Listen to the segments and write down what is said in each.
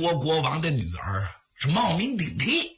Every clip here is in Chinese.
国国王的女儿是冒名顶替，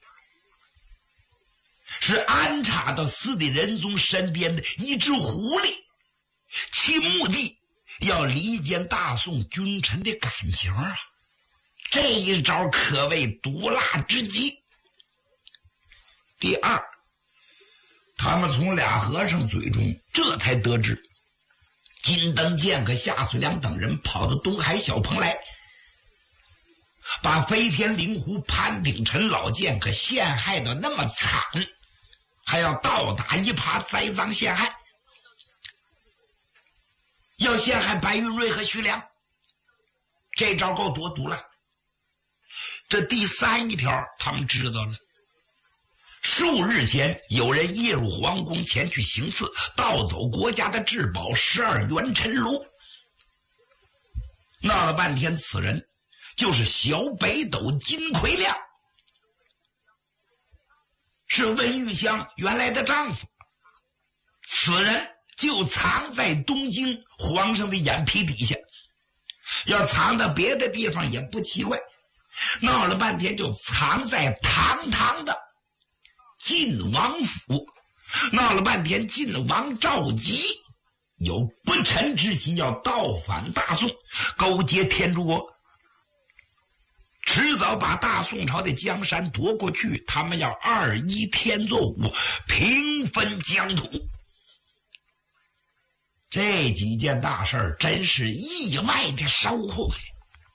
是安插到死的仁宗身边的一只狐狸，其目的要离间大宋君臣的感情啊！这一招可谓毒辣之极。第二，他们从俩和尚嘴中这才得知，金登剑和夏遂良等人跑到东海小棚来，把飞天灵狐潘鼎臣老剑可陷害的那么惨，还要倒打一耙栽赃陷害，要陷害白云瑞和徐良，这招够多毒了。这第三一条他们知道了，数日前有人夜入皇宫前去行刺，盗走国家的至宝12元辰炉，闹了半天此人就是小北斗金奎亮，是温玉香原来的丈夫。此人就藏在东京皇上的眼皮底下，要藏到别的地方也不奇怪，闹了半天就藏在堂堂的晋王府，闹了半天晋王赵佶有不臣之心，要倒反大宋，勾结天竺国，迟早把大宋朝的江山夺过去，他们要21天作5，平分疆土。这几件大事儿真是意外的收获呀！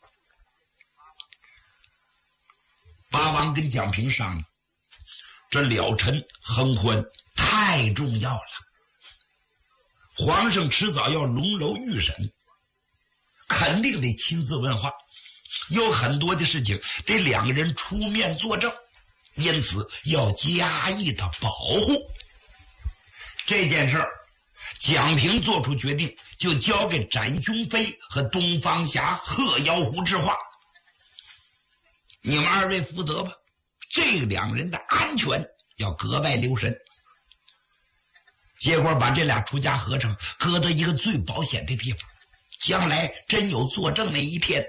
八王跟蒋平商量，这了尘亨婚太重要了，皇上迟早要龙楼御审，肯定得亲自问话，有很多的事情得两个人出面作证，因此要加以的保护。这件事儿蒋平做出决定，就交给展雄飞和东方侠贺妖狐之话，你们二位负责吧，这两人的安全要格外留神。结果把这俩出家和尚搁到一个最保险的地方，将来真有作证那一天。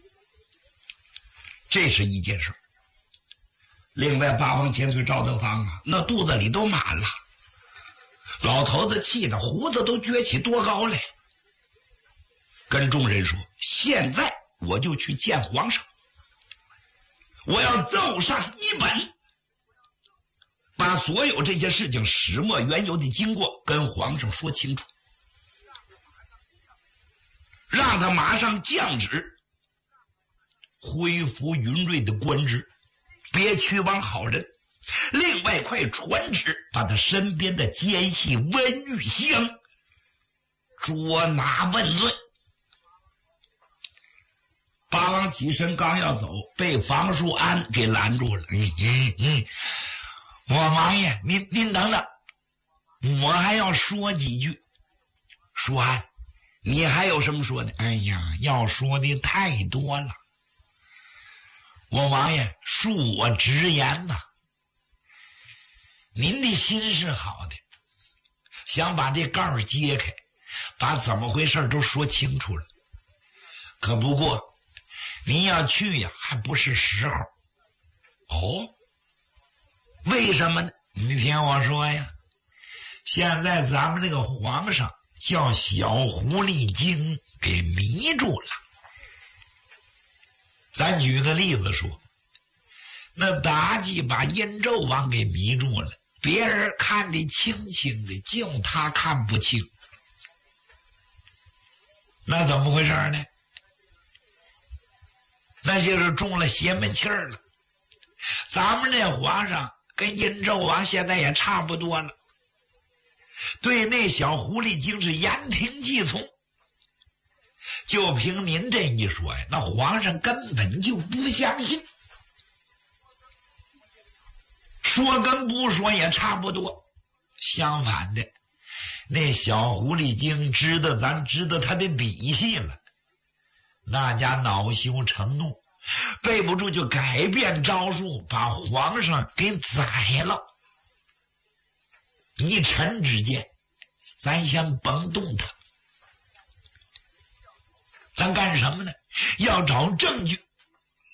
这是一件事。另外八王千岁赵德芳啊，那肚子里都满了，老头子气得胡子都撅起多高来，跟众人说，现在我就去见皇上，我要奏上一本，把所有这些事情始末缘由的经过跟皇上说清楚，让他马上降旨恢复云瑞的官职，别屈枉好人。另外快传旨把他身边的奸细温玉香捉拿问罪。八王起身刚要走，被房叔安给拦住了。我王爷，您等等，我还要说几句。叔安，你还有什么说的？哎呀，要说的太多了。我王爷，恕我直言呐，您的心是好的，想把这盖儿揭开，把怎么回事都说清楚了。可不过您要去呀，还不是时候。哦，为什么呢？你听我说呀，现在咱们这个皇上叫小狐狸精给迷住了。咱举个例子说，那妲己把殷纣王给迷住了，别人看得清清的，就他看不清，那怎么回事呢？那就是中了邪门气儿了。咱们这皇上跟殷纣王现在也差不多了，对那小狐狸精是言听计从。就凭您这一说呀，那皇上根本就不相信，说跟不说也差不多。相反的，那小狐狸精咱知道他的底细了，那家恼羞成怒，背不住就改变招数，把皇上给宰了。一臣之见，咱先甭动他，咱干什么呢？要找证据，